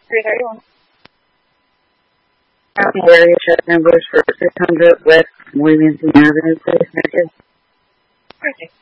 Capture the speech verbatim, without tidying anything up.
three thirty-one. County area check numbers for six hundred West Williamson Avenue, please. Thank you. Perfect.